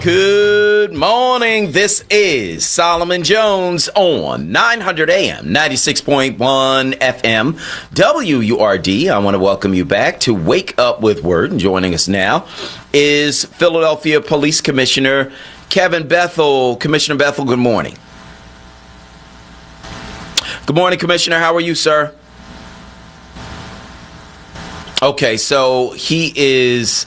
Good morning. This is Solomon Jones on 900 AM, 96.1 FM, WURD. I want to welcome you back to Wake Up with Word. And joining us now is Philadelphia Police Commissioner Kevin Bethel. Commissioner Bethel, good morning. Good morning, Commissioner. How are you, sir? Okay, so he is...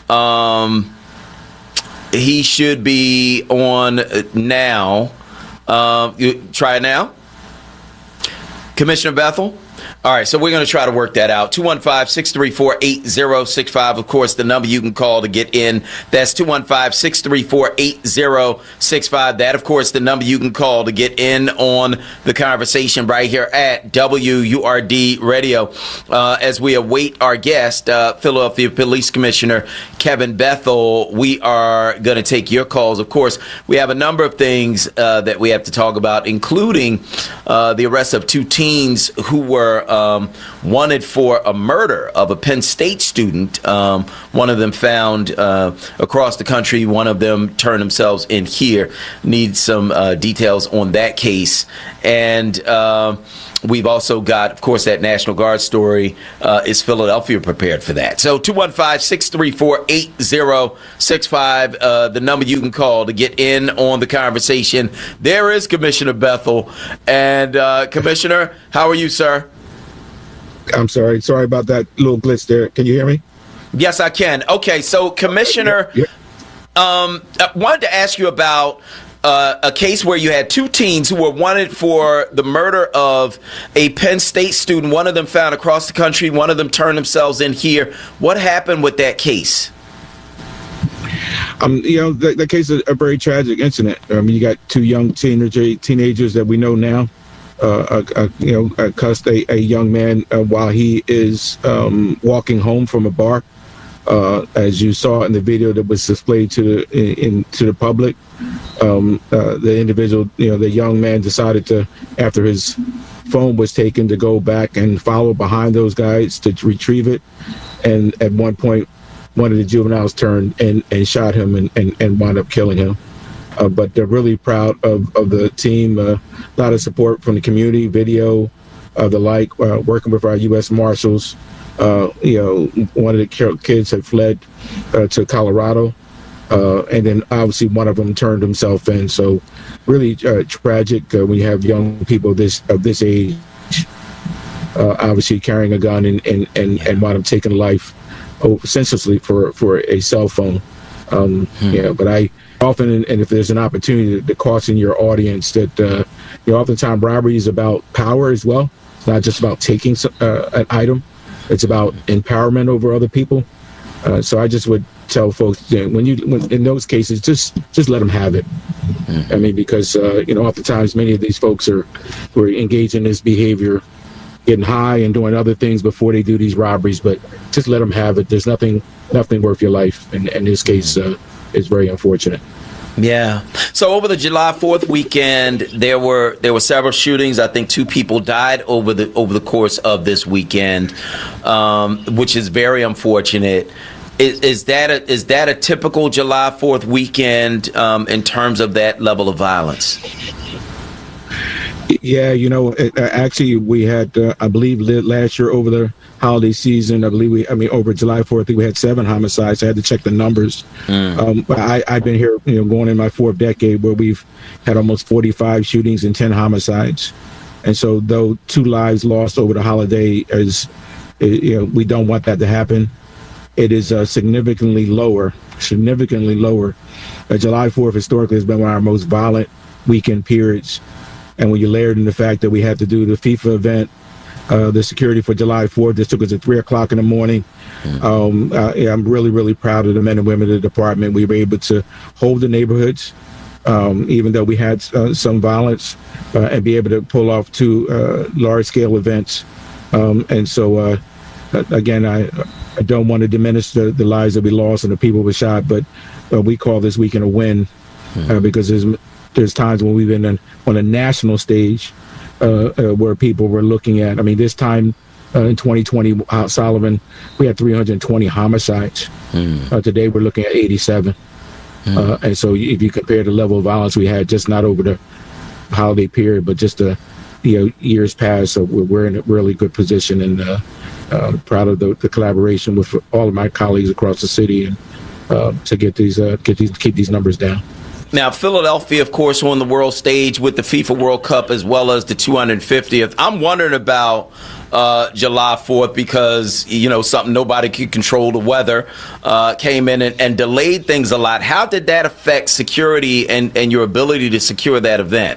He should be on now. You try it now? Commissioner Bethel? All right, so we're going to try to work that out. 215-634-8065. Of course, the number you can call to get in. That's 215-634-8065. That, of course, the number you can call to get in on the conversation right here at WURD Radio. As we await our guest, Philadelphia Police Commissioner Kevin Bethel, we are going to take your calls. Of course, we have a number of things that we have to talk about, including the arrest of two teens who were wanted for a murder of a Penn State student. One of them found across the country. One of them turned themselves in here. Need some details on that case. And we've also got, of course, that National Guard story. Is Philadelphia prepared for that? So 215-634-8065, the number you can call to get in on the conversation. There is Commissioner Bethel. And Commissioner, how are you, sir? I'm sorry about that little glitch there. Can you hear me? Yes, I can. Okay, so Commissioner, I wanted to ask you about a case where you had two teens who were wanted for the murder of a Penn State student. One of them found across the country. One of them turned themselves in here. What happened with that case? The case is a very tragic incident. You got two young teenagers that we know now. Cussed a young man while he is walking home from a bar. As you saw in the video that was displayed to the public, the individual, the young man decided to, after his phone was taken, to go back and follow behind those guys to retrieve it. And at one point, one of the juveniles turned and shot him and wound up killing him. But they're really proud of the team. A lot of support from the community, video, the like, working with our U.S. Marshals. One of the kids had fled to Colorado, and then obviously one of them turned himself in. So really tragic when you have young people of this age, obviously carrying a gun and wind up taking life senselessly for a cell phone. But I often, and if there's an opportunity to caution your audience that oftentimes robbery is about power as well. It's not just about taking an item. It's about empowerment over other people. So I just would tell folks when in those cases, just let them have it. I mean, because oftentimes many of these folks who are engaged in this behavior, getting high and doing other things before they do these robberies. But just let them have it. There's nothing worth your life. And in this case, it's very unfortunate. Yeah. So over the July 4th weekend, there were several shootings. I think two people died over the course of this weekend, which is very unfortunate. Is that a typical July 4th weekend in terms of that level of violence? Yeah, actually we had, I believe last year over the holiday season, over July 4th, I think we had 7 homicides. I had to check the numbers. I've been here, going in my 4th decade where we've had almost 45 shootings and 10 homicides. And so though 2 lives lost over the holiday we don't want that to happen. It is significantly lower. July 4th historically has been one of our most violent weekend periods. And when you layered in the fact that we had to do the FIFA event, the security for July 4th, this took us at 3 o'clock in the morning. I'm really, really proud of the men and women of the department. We were able to hold the neighborhoods, even though we had some violence, and be able to pull off 2 large-scale events. And so, again, I don't want to diminish the lives that we lost and the people who were shot, but we call this weekend a win because there's times when we've been on a national stage where people were looking at, this time in 2020, Solomon, we had 320 homicides. Today we're looking at 87. And so if you compare the level of violence we had, just not over the holiday period, but just the years past, so we're in a really good position, and proud of the collaboration with all of my colleagues across the city, and to keep these numbers down. Now, Philadelphia, of course, on the world stage with the FIFA World Cup as well as the 250th. I'm wondering about July 4th because, something nobody could control, the weather, came in and delayed things a lot. How did that affect security and your ability to secure that event?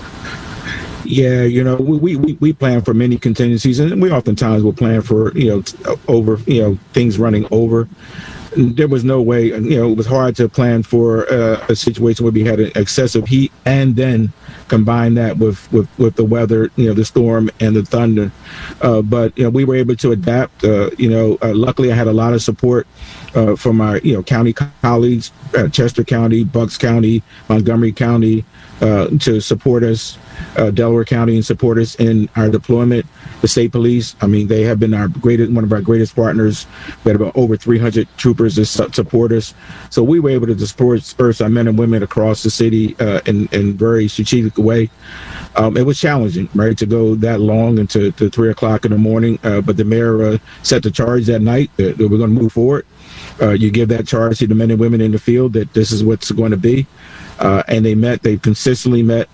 Yeah, we plan for many contingencies, and we oftentimes will plan for, over, things running over. There was no way, it was hard to plan for a situation where we had an excessive heat and then combine that with the weather, the storm and the thunder. But, we were able to adapt. Luckily, I had a lot of support from our, county colleagues, Chester County, Bucks County, Montgomery County, to support us, Delaware County, and support us in our deployment. The state police, they have been one of our greatest partners. We had about over 300 troopers that support us. So we were able to disperse our men and women across the city in a very strategic way. It was challenging, right, to go that long into 3 o'clock in the morning. But the mayor set the charge that night that we're going to move forward. You give that charge to the men and women in the field that this is what's going to be. And they consistently met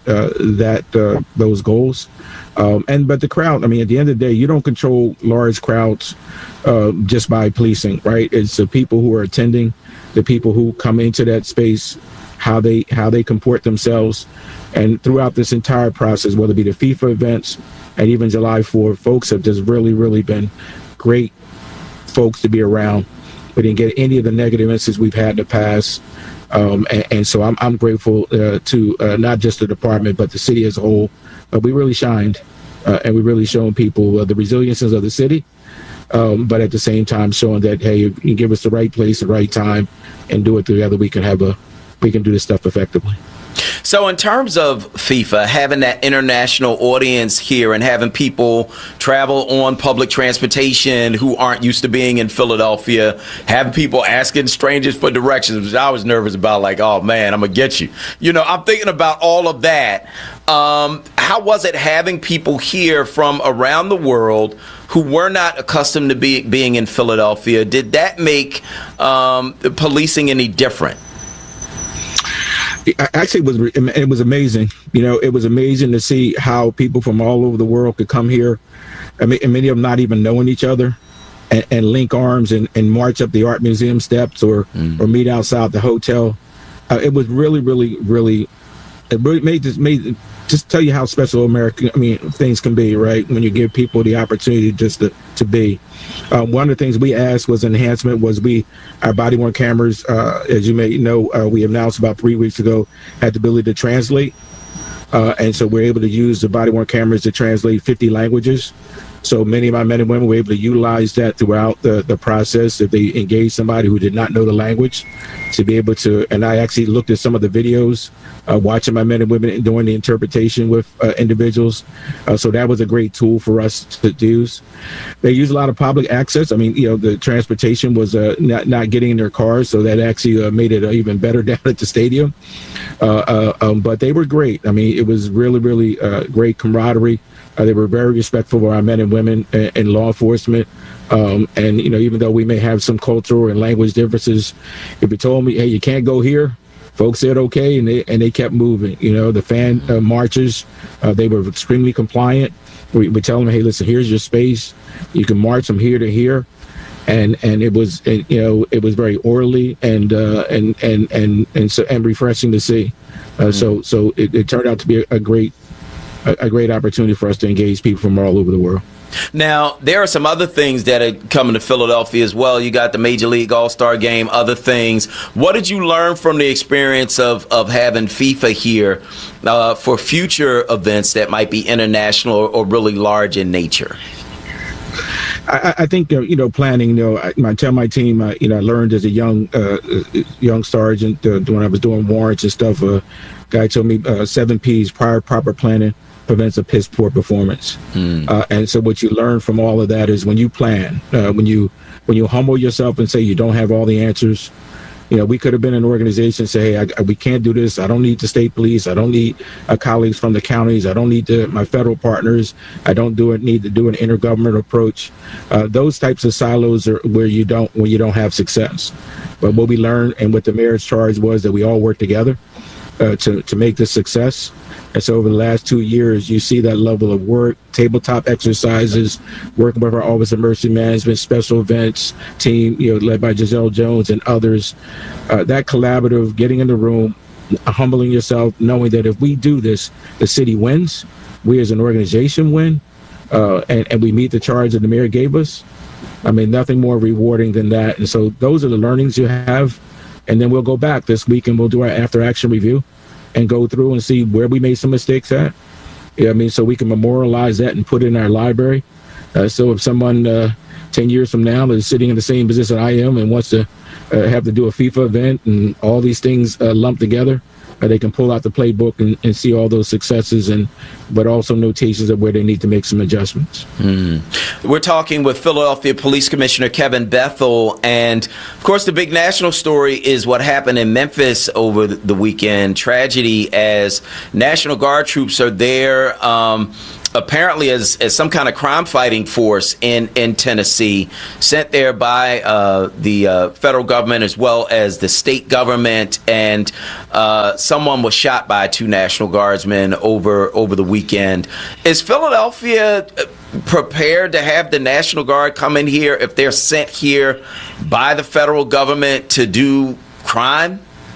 those goals. But the crowd, at the end of the day, you don't control large crowds just by policing, right? It's the people who are attending, the people who come into that space, how they comport themselves. And throughout this entire process, whether it be the FIFA events and even July 4th, folks have just really, really been great folks to be around. We didn't get any of the negative instances we've had in the past. And so I'm grateful to not just the department, but the city as a whole. We really shined, and we really shown people the resiliences of the city, but at the same time showing that, hey, if you give us the right place, the right time, and do it together, we can do this stuff effectively. So in terms of FIFA, having that international audience here and having people travel on public transportation who aren't used to being in Philadelphia, having people asking strangers for directions, which I was nervous about, like, oh, man, I'm going to get you. I'm thinking about all of that. How was it having people here from around the world who were not accustomed to being in Philadelphia? Did that make policing any different? Actually, it was amazing. It was amazing to see how people from all over the world could come here, and many of them not even knowing each other, and link arms and march up the Art Museum steps or meet outside the hotel. It was really, really, really. It really made just tell you how special things can be, right? When you give people the opportunity just to be. One of the things we asked was enhancement our body-worn cameras, as you may know, we announced about 3 weeks ago, had the ability to translate. And so we're able to use the body-worn cameras to translate 50 languages. So many of my men and women were able to utilize that throughout the process. If they engaged somebody who did not know the language, to be able to, and I actually looked at some of the videos, watching my men and women doing the interpretation with individuals. So that was a great tool for us to use. They use a lot of public access. The transportation was not getting in their cars, so that actually made it even better down at the stadium. But they were great. It was really, really great camaraderie. They were very respectful of our men and women in law enforcement. And, even though we may have some cultural and language differences, if you told me, hey, you can't go here, folks said okay, and they kept moving. The fan marches, they were extremely compliant. We tell them, hey, listen, here's your space. You can march from here to here. And it was, it was very orderly and refreshing to see. So it turned out to be a great opportunity for us to engage people from all over the world. Now, there are some other things that are coming to Philadelphia as well. You got the Major League All-Star Game, other things. What did you learn from the experience of having FIFA here for future events that might be international or really large in nature? I think, planning, I tell my team, I learned as a young sergeant when I was doing warrants and stuff. A guy told me 7 P's, proper planning prevents a piss poor performance. And so what you learn from all of that is when you plan, when you humble yourself and say you don't have all the answers, We could have been an organization say, hey, we can't do this. I don't need the state police. I don't need colleagues from the counties. I don't need my federal partners. I don't need to do an intergovernmental approach. Those types of silos are where you don't have success. But what we learned and what the mayor's charge was that we all work together to make this success. And so over the last 2 years, you see that level of work, tabletop exercises, working with our Office of Emergency Management, special events team, led by Giselle Jones and others. That collaborative, getting in the room, humbling yourself, knowing that if we do this, the city wins, we as an organization win, and we meet the charge that the mayor gave us. I mean, nothing more rewarding than that. And so those are the learnings you have. And then we'll go back this week and we'll do our after action review and go through and see where we made some mistakes at. So we can memorialize that and put it in our library. So if someone 10 years from now is sitting in the same position I am and wants to have to do a FIFA event and all these things lumped together, they can pull out the playbook and see all those successes, but also notations of where they need to make some adjustments. We're talking with Philadelphia Police Commissioner Kevin Bethel, and of course the big national story is what happened in Memphis over the weekend. Tragedy as National Guard troops are there apparently as some kind of crime fighting force in Tennessee, sent there by the federal government as well as the state government, and someone was shot by 2 National Guardsmen over the weekend. Is Philadelphia prepared to have the National Guard come in here if they're sent here by the federal government to do crime?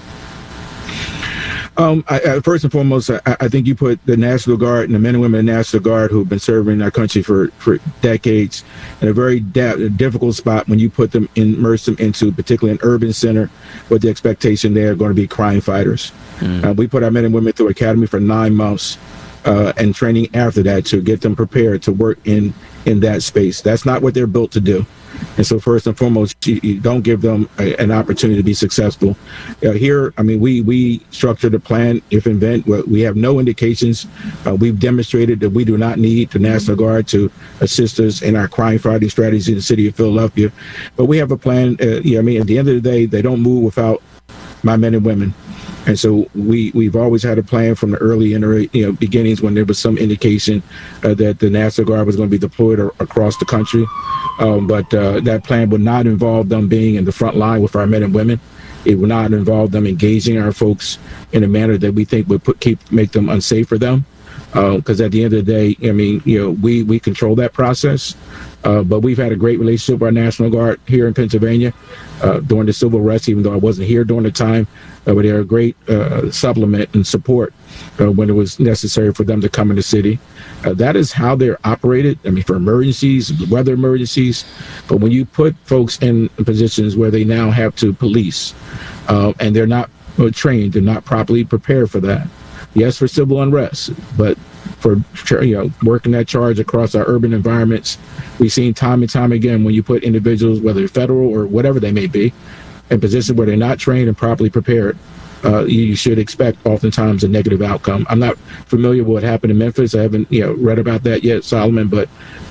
First and foremost, I think you put the National Guard and the men and women of the National Guard who've been serving our country for decades in a very difficult spot when you immerse them into, particularly an urban center, with the expectation they're going to be crime fighters. We put our men and women through academy for 9 months and training after that to get them prepared to work in that space. That's not what they're built to do. And so first and foremost, you don't give them an opportunity to be successful. Here, I mean, we structured a plan, if invent. We have no indications. We've demonstrated that we do not need the National Guard to assist us in our crime fighting strategy in the city of Philadelphia. But we have a plan. At the end of the day, they don't move without my men and women. And so we've always had a plan from the early beginnings when there was some indication that the National Guard was going to be deployed across the country. But that plan would not involve them being in the front line with our men and women. It would not involve them engaging our folks in a manner that we think would make them unsafe for them. Because at the end of the day, we control that process. But we've had a great relationship with our National Guard here in Pennsylvania during the civil unrest, even though I wasn't here during the time. But they're a great supplement and support when it was necessary for them to come in the city. That is how they're operated. For emergencies, weather emergencies. But when you put folks in positions where they now have to police and they're not trained, they're not properly prepared for that. Yes, for civil unrest, but for working that charge across our urban environments, we've seen time and time again when you put individuals, whether federal or whatever they may be, in positions where they're not trained and properly prepared, you should expect oftentimes a negative outcome. I'm not familiar with what happened in Memphis. I haven't read about that yet, Solomon, but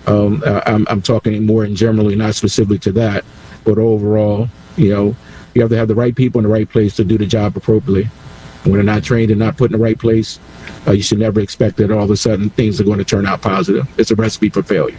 I'm talking more in generally, not specifically to that. But overall, you have to have the right people in the right place to do the job appropriately. When they're not trained and not put in the right place, you should never expect that all of a sudden things are going to turn out positive. It's a recipe for failure.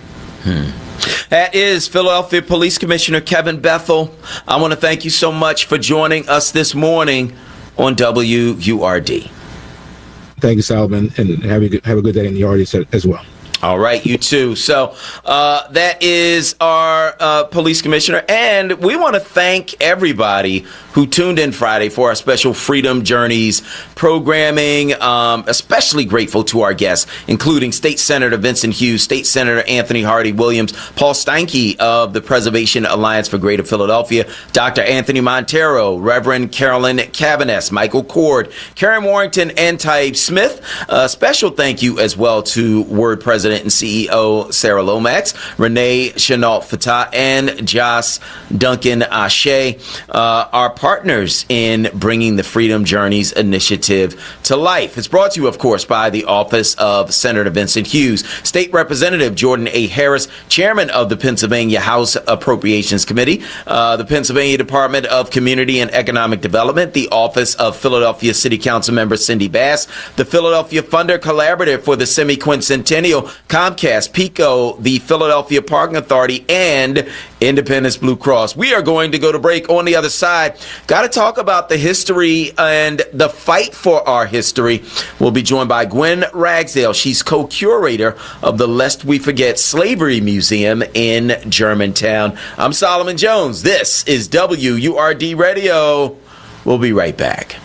That is Philadelphia Police Commissioner Kevin Bethel. I want to thank you so much for joining us this morning on WURD. Thank you, Solomon, and have a good day in the audience as well. All right, you too. So that is our police commissioner, and we want to thank everybody who tuned in Friday for our special Freedom Journeys programming. Especially grateful to our guests, including State Senator Vincent Hughes, State Senator Anthony Hardy Williams, Paul Steinke of the Preservation Alliance for Greater Philadelphia, Dr. Anthony Montero, Reverend Carolyn Cavanes, Michael Cord, Karen Warrington, and Taib Smith. Special thank you as well to Word President President and CEO Sarah Lomax, Renee Chenault Fatah, and Joss Duncan Ashe are partners in bringing the Freedom Journeys initiative to life. It's brought to you, of course, by the Office of Senator Vincent Hughes, State Representative Jordan A. Harris, Chairman of the Pennsylvania House Appropriations Committee, the Pennsylvania Department of Community and Economic Development, the Office of Philadelphia City Council Member Cindy Bass, the Philadelphia Funder Collaborative for the Semi-Quincentennial, Comcast, PECO, the Philadelphia Parking Authority, and Independence Blue Cross. We are going to go to break. On the other side, got to talk about the history and the fight for our history. We'll be joined by Gwen Ragsdale. She's co-curator of the Lest We Forget Slavery Museum in Germantown. I'm Solomon Jones. This is WURD Radio. We'll be right back.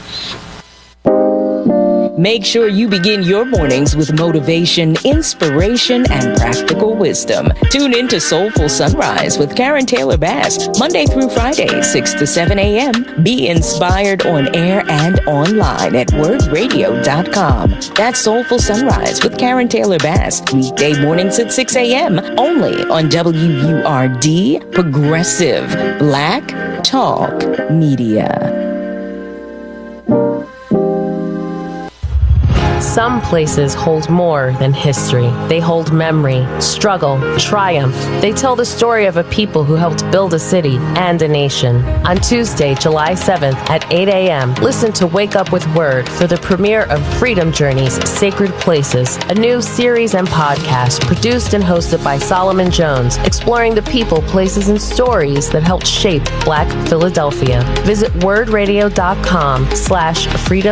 Make sure you begin your mornings with motivation, inspiration, and practical wisdom. Tune in to Soulful Sunrise with Karen Taylor Bass, Monday through Friday, 6 to 7 a.m. Be inspired on air and online at wordradio.com. That's Soulful Sunrise with Karen Taylor Bass, weekday mornings at 6 a.m. only on WURD, Progressive Black Talk Media. Some places hold more than history. They hold memory, struggle, triumph. They tell the story of a people who helped build a city and a nation. On Tuesday, July 7th at 8 a.m., listen to Wake Up with Word for the premiere of Freedom Journeys, Sacred Places, a new series and podcast produced and hosted by Solomon Jones, exploring the people, places, and stories that helped shape Black Philadelphia. Visit wordradio.com/freedom